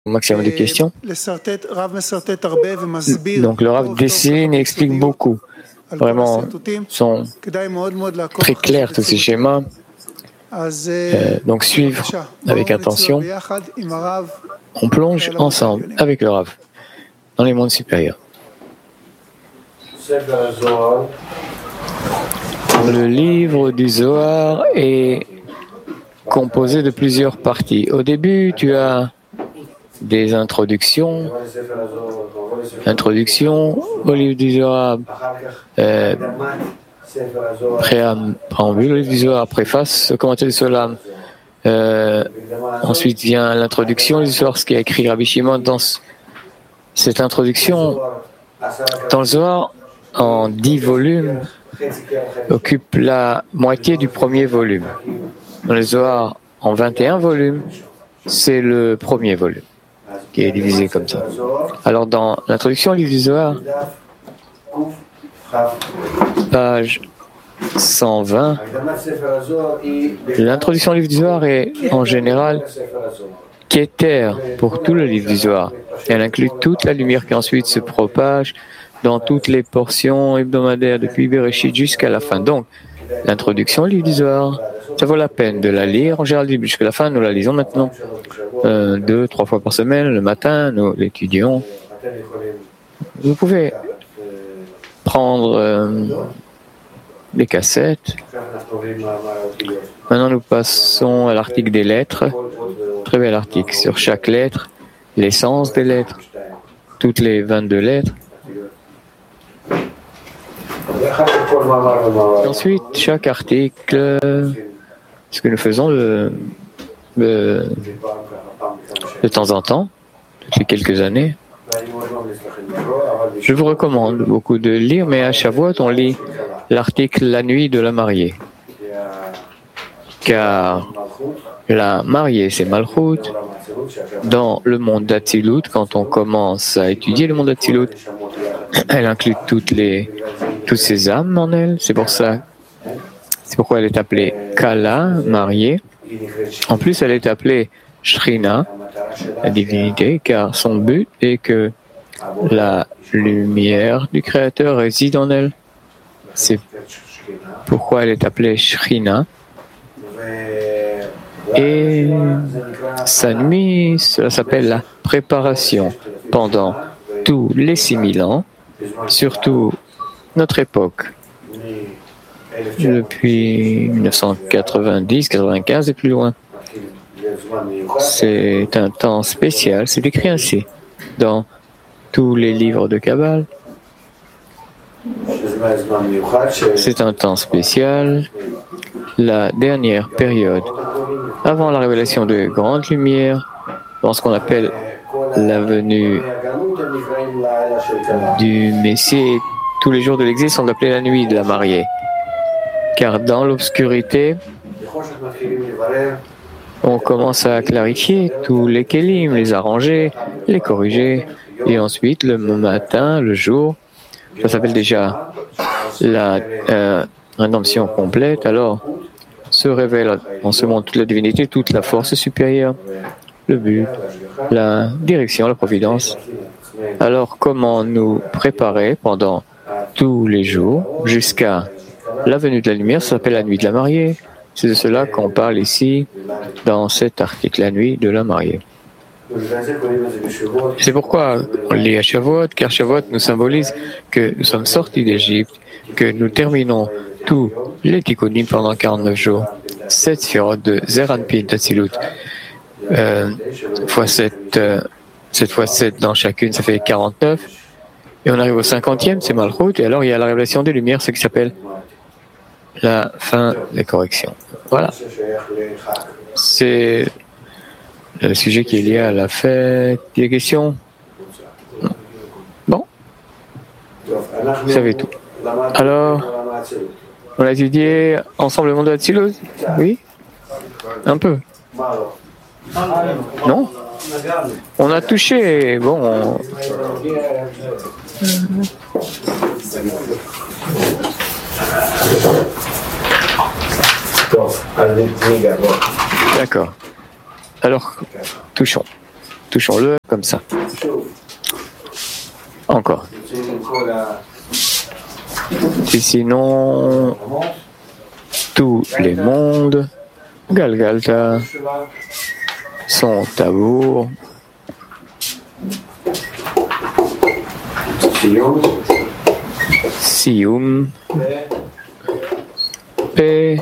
maximum de questions. Donc le Rav dessine et explique beaucoup. Vraiment, sont très clairs tous ces schémas. Donc suivre avec attention. On plonge ensemble avec le Rav dans les mondes supérieurs. Le livre du Zohar est composé de plusieurs parties. Au début, tu as des introductions au livre du Zohar, préambule, le livre du Zohar, préface, commentaire du Solam. Ensuite vient l'introduction du Zohar, ce qui a écrit Rabbi Shimon dans cette introduction. Dans le Zohar, en 10 volumes, occupe la moitié du premier volume. Dans le Zohar, en 21 volumes, c'est le premier volume qui est divisé comme ça. Alors dans l'introduction au livre du Zohar, page 120, l'introduction au livre du Zohar est en général qu'éther pour tout le livre du Zohar. Elle inclut toute la lumière qui ensuite se propage dans toutes les portions hebdomadaires depuis Bereshit jusqu'à la fin. Donc, l'introduction au livre du Zohar, ça vaut la peine de la lire. En général, jusqu'à la fin, nous la lisons maintenant 2-3 fois par semaine, le matin, nous l'étudions. Vous pouvez prendre des cassettes. Maintenant, nous passons à l'article des lettres. Très bel article sur chaque lettre, l'essence des lettres, toutes les 22 lettres. Ensuite, chaque article, ce que nous faisons de temps en temps, depuis quelques années. Je vous recommande beaucoup de lire, mais à Shavuot, on lit l'article La nuit de la mariée. Car la mariée, c'est Malchut. Dans le monde d'Atzilut, quand on commence à étudier le monde d'Atzilut, elle inclut toutes ces âmes en elle. C'est pourquoi elle est appelée Kala, mariée. En plus, elle est appelée Shrina, la divinité, car son but est que la lumière du Créateur réside en elle. C'est pourquoi elle est appelée Shrina. Et sa nuit, cela s'appelle la préparation pendant tous les 6000 ans, surtout notre époque, depuis 1990, 95 et plus loin. C'est un temps spécial, c'est écrit ainsi dans tous les livres de Kabbale. C'est un temps spécial, la dernière période avant la révélation de grandes lumières, dans ce qu'on appelle la venue du Messie. Tous les jours de l'exil sont appelés la nuit de la mariée. Car dans l'obscurité, on commence à clarifier tous les kélim, les arranger, les corriger. Et ensuite, le matin, le jour, ça s'appelle déjà la rédemption complète. Alors, se révèle en ce monde toute la divinité, toute la force supérieure, le but, la direction, la providence. Alors, comment nous préparer pendant tous les jours jusqu'à la venue de la lumière? Ça s'appelle la nuit de la mariée. C'est de cela qu'on parle ici dans cet article, la nuit de la mariée. C'est pourquoi on lit à Shavuot, car Shavuot nous symbolise que nous sommes sortis d'Égypte, que nous terminons tous les tikkunim pendant 49 jours. 7 sphirot de Zeir Anpin d'Atzilut. Fois 7, 7 fois 7 dans chacune, ça fait 49. Et on arrive au 50e, c'est Malchut. Et alors il y a la révélation des lumières, ce qui s'appelle la fin des corrections. Voilà. C'est le sujet qui est lié à la fête. Des questions? Bon. Vous savez tout. Alors, on a étudié ensemble le monde de Atzilut? Oui? Un peu. Non? On a touché, bon... D'accord. Alors, touchons. Touchons-le comme ça. Encore. Et sinon, tous les mondes, Galgalta, son tabour, Sium, P,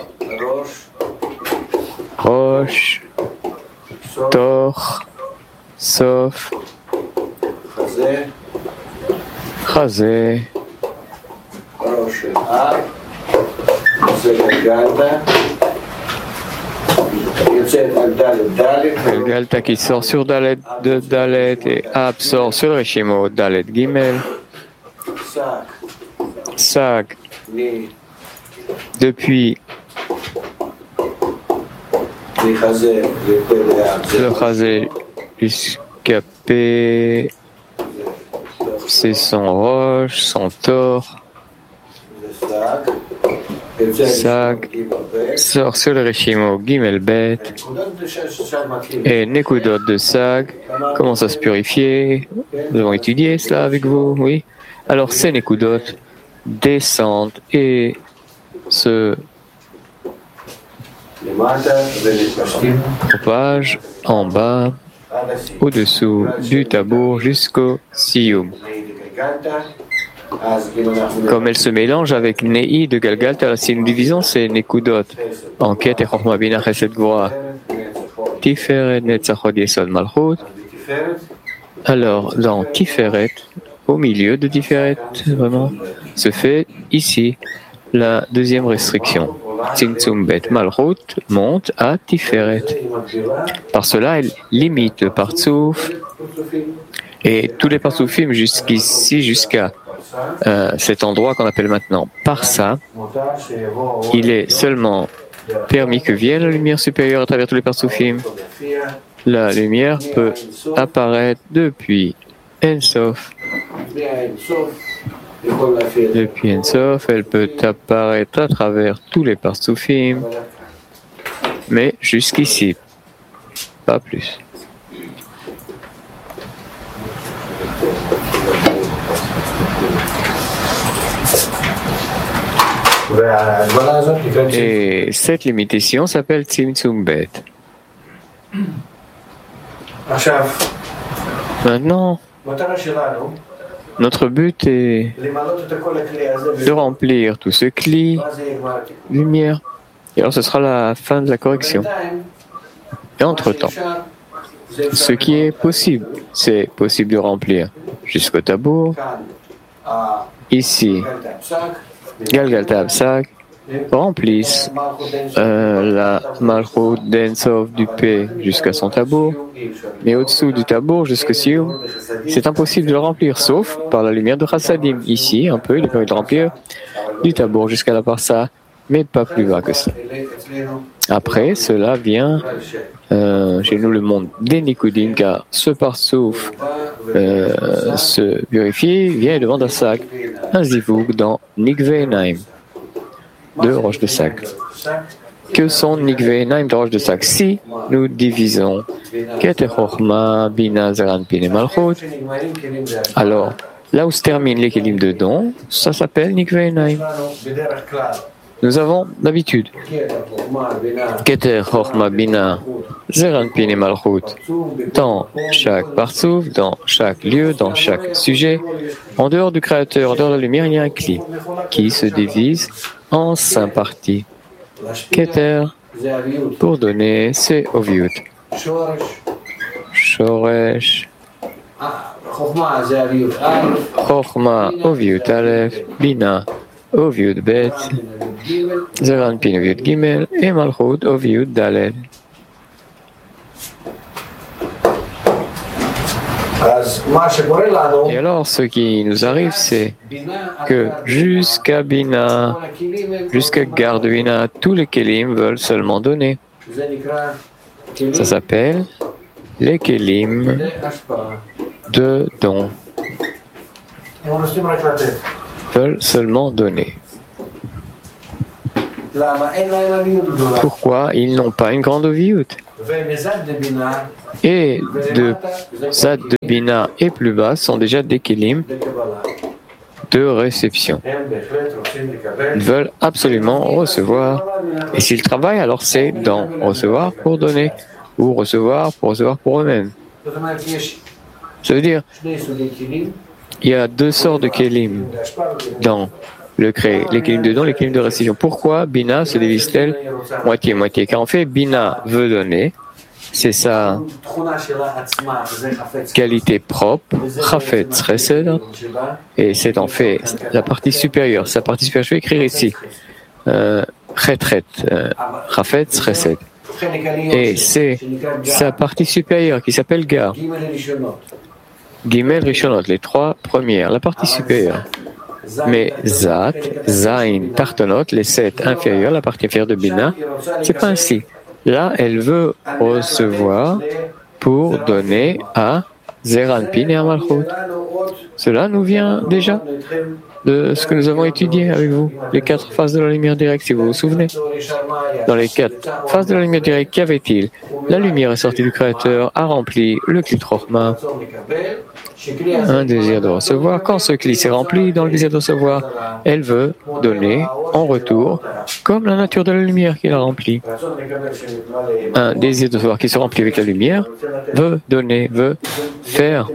Roche, Tor, Sof, Chazé, Galgalta qui sort sur Dalet de Dalet et Ab sort sur le Reshimo Dalet Gimel. Sag depuis le Chazé jusqu'à P, c'est son Roche, son Tor. Sag sort sur le Reshimo Gimel Bet et Nekudot de Sag commence à se purifier. Nous avons étudié cela avec vous, oui. Alors ces Nekudot descendent et se propagent en bas, au-dessous du tabour jusqu'au Sium. Comme elles se mélangent avec Nei de Galgalta, si nous divisons ces Nekudot en Ket et Chochma Bina Chesed Gvura, Tiferet Netzachot Yesod Malchut, alors dans Tiferet, au milieu de Tiferet, vraiment, se fait ici la deuxième restriction. Tzimtzum Bet Malchut monte à Tiferet. Par cela, elle limite le Partsouf et tous les Partsoufim jusqu'ici, jusqu'à cet endroit qu'on appelle maintenant Parsa. Il est seulement permis que vienne la lumière supérieure à travers tous les Partsoufim. La lumière peut apparaître depuis Ensof. Depuis Ensof, elle peut apparaître à travers tous les Partsoufim, mais jusqu'ici, pas plus. Et cette limitation s'appelle Tzimtzum Bet. Maintenant, notre but est de remplir tout ce cli, lumière. Et alors ce sera la fin de la correction. Et entre-temps, ce qui est possible, c'est possible de remplir jusqu'au tabour. Ici, Galgalta Absak remplissent la Malchut d'Ensof du P jusqu'à son tabour, mais au-dessous du tabour jusqu'au Sium, c'est impossible de le remplir, sauf par la lumière de Chassadim. Ici, un peu, il est permis de remplir du tabour jusqu'à la Parsa, mais pas plus bas que ça. Après, cela vient chez nous le monde des Nikudim, car ce Partsouf se purifie, vient et demande à Sag un zivouk dans Nikve Naim de Roche de Sag. Que sont Nikve Naim de Roche de Sag? Si nous divisons Keter Chochma Bina Zeran Pine Malchut, alors là où se terminent les kelim de don, ça s'appelle Nikve Naim. Nous avons d'habitude Keter Chochma Bina Zeran Pine Malchut dans chaque partsouf, dans chaque lieu, dans chaque sujet. En dehors du Créateur, en dehors de la lumière, il y a un cli qui se divise en 5 parties. Keter, pour donner, c'est Oviut. Shoresh, Chochma, Oviut Aleph, Bina, Oviut Bet, Zeran Pin, Oviut Gimel, et Malchut, Oviut Dalet. Et alors, ce qui nous arrive, c'est que jusqu'à Bina, jusqu'à Garde Bina, tous les Kélim veulent seulement donner. Ça s'appelle les Kélim de don. Veulent seulement donner. Pourquoi ils n'ont pas une grande oviout? et de Zad de Bina et plus bas sont déjà des Kélim de réception. Ils veulent absolument recevoir. Et s'ils travaillent, alors c'est dans recevoir pour donner ou recevoir pour eux-mêmes. Ça veut dire, il y a deux sortes de Kélim dans le créé, les Kélim de don, les Kélim de réception. Pourquoi Bina se divise-t-elle moitié-moitié? Car en fait, Bina veut donner, c'est sa qualité propre, Chafet Chesed, et c'est en fait la partie supérieure. Sa partie supérieure, je vais écrire ici, Chetret, Chafet Chesed. Et c'est sa partie supérieure qui s'appelle Gar. Gimel Rishonot, les trois premières, la partie supérieure. Mais Zat, Zain, Tartonot, les sept inférieures, la partie inférieure de Bina, c'est pas ainsi. Là, elle veut recevoir pour donner à Zeranpin et à Malchut. Cela nous vient déjà de ce que nous avons étudié avec vous, les quatre phases de la lumière directe, si vous vous souvenez. Dans les quatre phases de la lumière directe, qu'avait-il? La lumière est sortie du Créateur, a rempli le Kli Chochma, un désir de recevoir. Quand ce Kli s'est rempli dans le désir de recevoir, elle veut donner en retour, comme la nature de la lumière qui l'a remplie. Un désir de recevoir qui se remplit avec la lumière veut donner, veut faire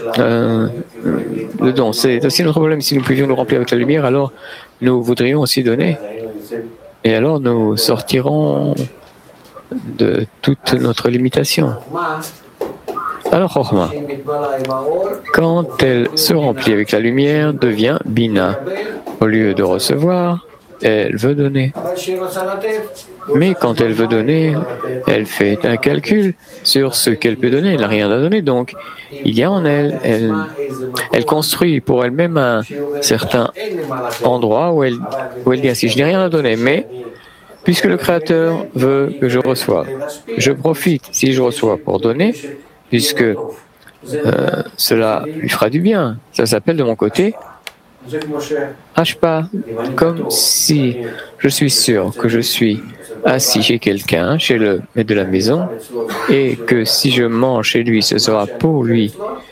le don. C'est aussi notre problème. Si nous pouvions nous remplir avec la lumière, alors nous voudrions aussi donner. Et alors nous sortirons de toute notre limitation. Alors Chochma, quand elle se remplit avec la lumière, devient Bina. Au lieu de recevoir, elle veut donner. Mais quand elle veut donner, elle fait un calcul sur ce qu'elle peut donner. Elle n'a rien à donner, donc il y a en elle, elle construit pour elle-même un certain endroit où elle dit ainsi, je n'ai rien à donner, mais puisque le Créateur veut que je reçoive, je profite si je reçois pour donner, puisque cela lui fera du bien. Ça s'appelle de mon côté Ashpa, comme si je suis sûr que je suis assis chez quelqu'un, chez le maître de la maison, et que si je mange chez lui, ce sera pour lui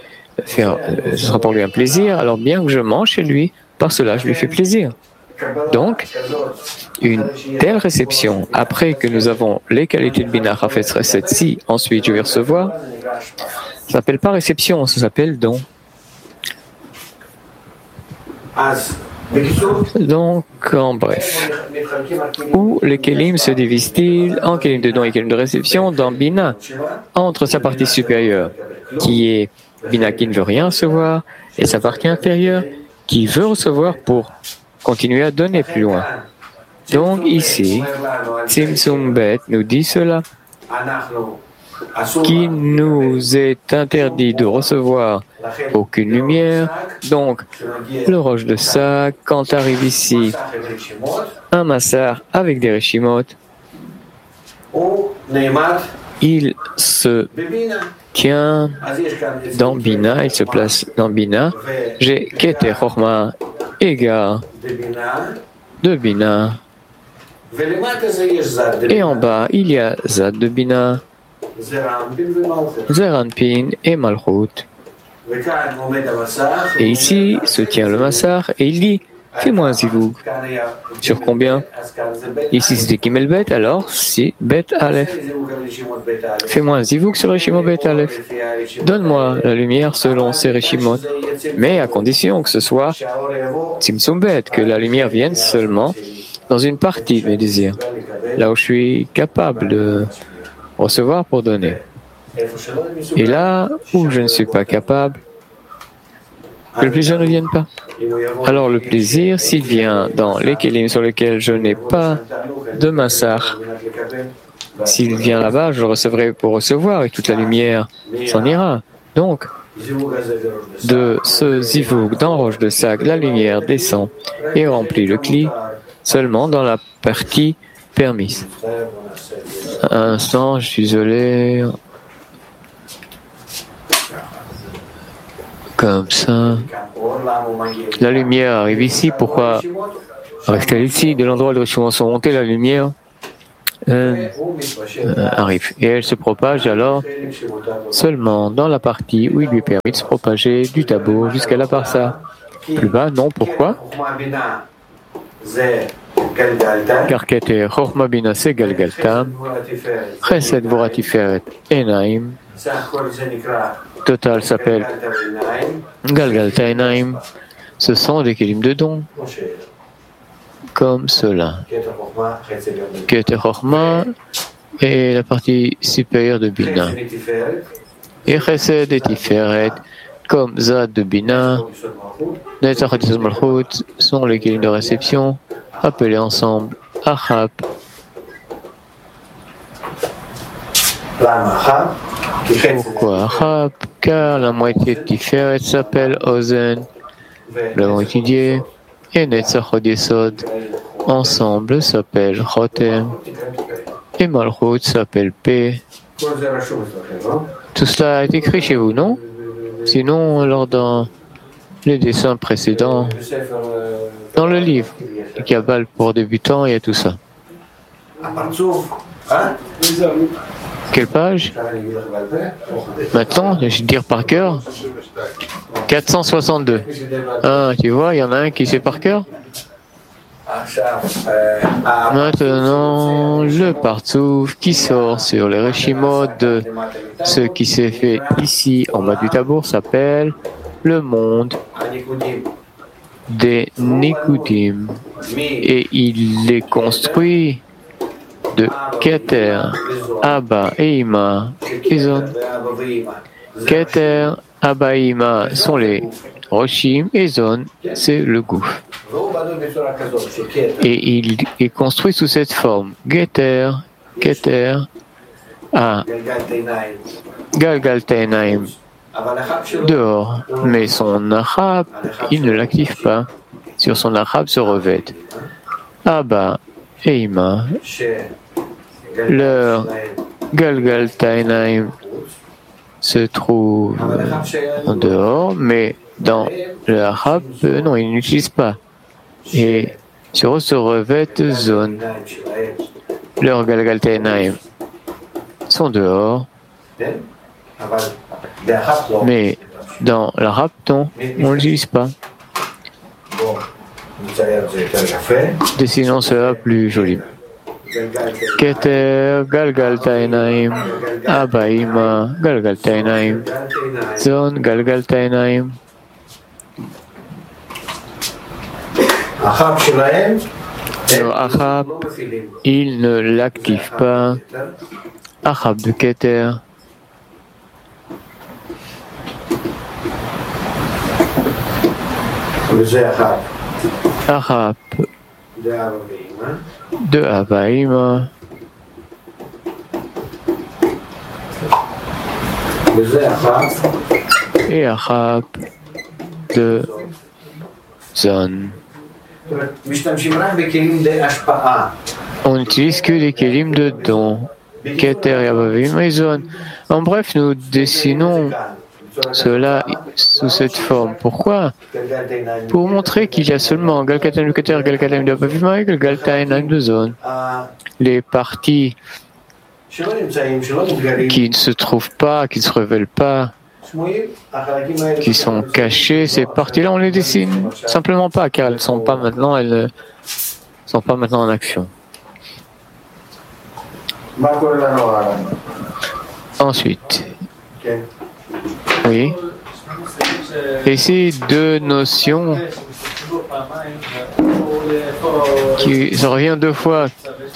un plaisir, alors bien que je mange chez lui, par cela je lui fais plaisir. Donc, une telle réception, après que nous avons les qualités de Bina Chafet Chesed, si ensuite je vais recevoir, ça ne s'appelle pas réception, ça s'appelle don. Donc, en bref, où les Kélim se divisent-ils en Kélim de don et Kélim de réception dans Bina, entre sa partie supérieure, qui est Bina qui ne veut rien recevoir, et sa partie inférieure, qui veut recevoir pour continuer à donner plus loin. Donc ici, Tzimtzum Bet nous dit cela, qu'il nous est interdit de recevoir aucune lumière. Donc, le roche de sac, quand arrive ici un massar avec des réchimot, il se tient dans Bina, il se place dans Bina. J'ai Keter Chochma, égard de Bina. Et en bas, il y a Zad de Bina, Zeranpin et Malchut. Et ici se tient le massar et il dit, fais-moi un zivoug. Sur combien? Ici c'était Gimel Bet, alors c'est Bet Aleph. Fais-moi un zivoug sur Rishimot Bet Aleph. Donne-moi la lumière selon ces Rishimot, mais à condition que ce soit Tzimtzum Bet, que la lumière vienne seulement dans une partie de mes désirs, là où je suis capable de recevoir pour donner. Et là où je ne suis pas capable, que le plaisir ne vienne pas. Alors le plaisir, s'il vient dans les kélim sur lesquels je n'ai pas de massar, s'il vient là-bas, je le recevrai pour recevoir et toute la lumière s'en ira. Donc, de ce zivoug dans roche de sac, la lumière descend et remplit le kli seulement dans la partie permise. Un instant, je suis désolé. Comme ça. La lumière arrive ici. Pourquoi reste-t-elle ici? De l'endroit où les rishimot sont montés, la lumière arrive. Et elle se propage alors seulement dans la partie où il lui permet de se propager du tabou jusqu'à la parsa. Plus bas, non, pourquoi? Car Keter, Chorma Bina, c'est Galgaltam, Chesed, Voratiferet, Enaim, total s'appelle Galgalta Enaim, ce sont des kélim de dons, comme cela. Keter, Chorma est la partie supérieure de Bina, et Chesed et Tiferet, comme Zad de Bina, Netzach et Malchut sont les kélim de réception, appelés ensemble Achab. Pourquoi Achab? Car la moitié de Tiferet s'appelle Ozen, la moitié, et Netzach et Yesod ensemble s'appelle Chotem, et Malchut s'appelle P. Tout cela a été écrit chez vous, non? Sinon, alors dans les dessins précédents, dans le livre, le Kabbal pour débutants, il y a tout ça. Quelle page? Maintenant, je vais dire par cœur. 462. Ah, tu vois, il y en a un qui sait par cœur. Maintenant, le partsouf qui sort sur les réchimot de ce qui s'est fait ici en bas du tabour s'appelle le monde des Nikudim et il est construit de Keter, Abba et Ima et Zon. Keter, Abba et Ima sont les Roshim et Zon, c'est le gouffre. Et il est construit sous cette forme. Geter, Keter, A, Galgaltainaim, dehors. Mais son Achab, il ne l'active pas. Sur son Achab se revêtent Abba et Ima. Leur Galgaltainaim se trouve en dehors, mais dans le Achab, non, il n'utilise pas. Et sur eux se revêtent Zone. Leurs Galgaltainaim sont dehors, mais dans l'Achab, non, on ne l'utilise pas. Dessinons cela plus joli. Keter, Galgaltainaim, Abba Ima, Galgaltainaim, Zon, Galgaltainaim. Le Achab, il ne l'active pas. Achab de Keter. Achab de Abba Ima. Et Achab de Zon. On n'utilise que les kélim de don. Keter et Abba Ima et Zon. En bref, nous dessinons cela sous cette forme. Pourquoi? Pour montrer qu'il y a seulement Galgaltainaim de Keter, Galgaltainaim de Abba Ima et Galgaltainaim de Zon. Les parties qui ne se trouvent pas, qui ne se révèlent pas, qui sont cachées, ces parties-là, on les dessine simplement pas, car elles ne sont pas maintenant, en action. Ensuite, oui. Et ces deux notions qui se reviennent deux fois.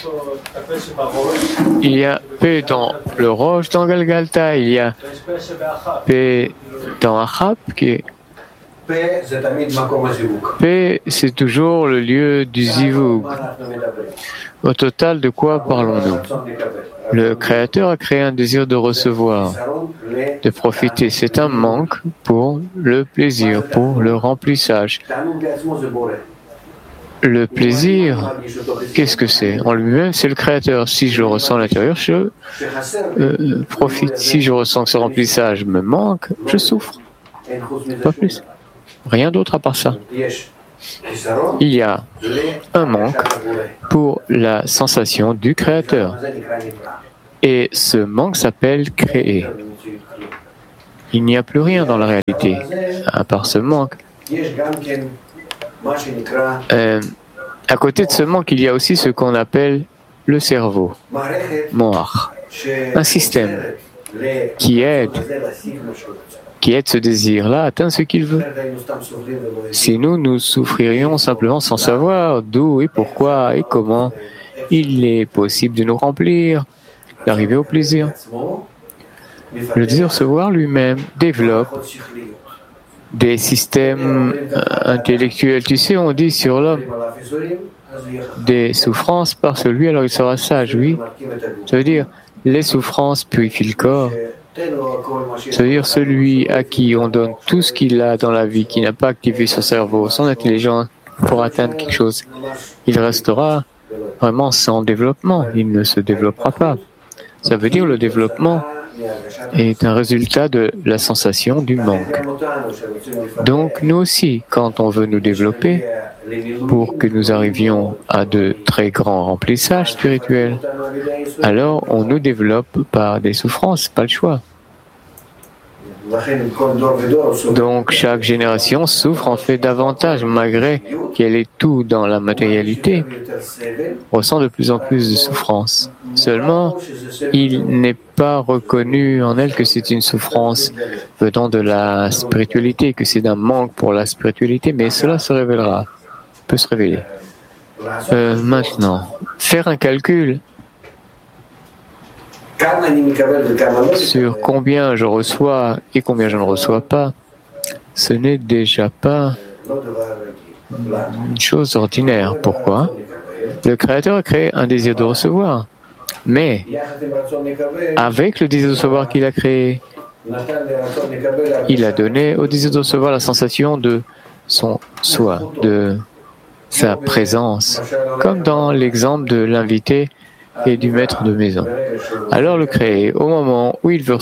Il y a P dans le roche dans Galgalta, il y a P dans Achab qui est P, c'est toujours le lieu du zivug. Au total, de quoi parlons-nous? Le Créateur a créé un désir de recevoir, de profiter. C'est un manque pour le plaisir, pour le remplissage. Le plaisir, qu'est-ce que c'est? En lui-même, c'est le Créateur. Si je le ressens à l'intérieur, je profite. Si je ressens que ce remplissage me manque, je souffre. Pas plus. Rien d'autre à part ça. il y a un manque pour la sensation du Créateur. Et ce manque s'appelle créer. Il n'y a plus rien dans la réalité, à part ce manque. À côté de ce manque, il y a aussi ce qu'on appelle le cerveau, Moach, un système qui aide ce désir-là à atteindre ce qu'il veut. Si nous souffririons simplement sans savoir d'où et pourquoi et comment il est possible de nous remplir, d'arriver au plaisir. Le désir de recevoir lui-même développe des systèmes intellectuels. Tu sais, on dit sur l'homme des souffrances par celui, alors il sera sage, oui. Ça veut dire, les souffrances purifient le corps. Ça veut dire, celui à qui on donne tout ce qu'il a dans la vie, qui n'a pas activé son cerveau, son intelligence pour atteindre quelque chose, il restera vraiment sans développement. Il ne se développera pas. Ça veut dire, le développement est un résultat de la sensation du manque. Donc, nous aussi, quand on veut nous développer, pour que nous arrivions à de très grands remplissages spirituels, alors on nous développe par des souffrances, pas le choix. Donc chaque génération souffre en fait davantage, malgré qu'elle est tout dans la matérialité, ressent de plus en plus de souffrance. Seulement, il n'est pas reconnu en elle que c'est une souffrance venant de la spiritualité, que c'est d'un manque pour la spiritualité, mais cela se révélera, peut se révéler. Maintenant, faire un calcul sur combien je reçois et combien je ne reçois pas, ce n'est déjà pas une chose ordinaire. Pourquoi? Le Créateur a créé un désir de recevoir, mais avec le désir de recevoir qu'il a créé, il a donné au désir de recevoir la sensation de son soi, de sa présence, comme dans l'exemple de l'invité et du maître de maison. Alors le créer, au moment où il veut